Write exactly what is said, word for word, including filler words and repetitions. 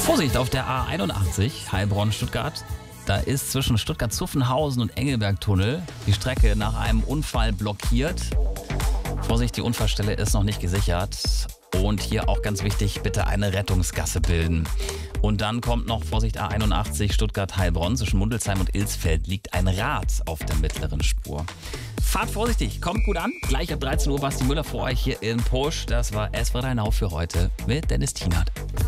Vorsicht auf der A einundachtzig, Heilbronn-Stuttgart. Da ist zwischen Stuttgart-Zuffenhausen und Engelberg-Tunnel die Strecke nach einem Unfall blockiert. Vorsicht, die Unfallstelle ist noch nicht gesichert. Und hier auch ganz wichtig, bitte eine Rettungsgasse bilden. Und dann kommt noch, Vorsicht, A einundachtzig, Stuttgart-Heilbronn. Zwischen Mundelsheim und Ilsfeld liegt ein Rad auf der mittleren Spur. Fahrt vorsichtig, kommt gut an. Gleich ab dreizehn Uhr Basti Müller für euch hier in Push. Das war Es wird ein Auf für heute mit Dennis Tienert.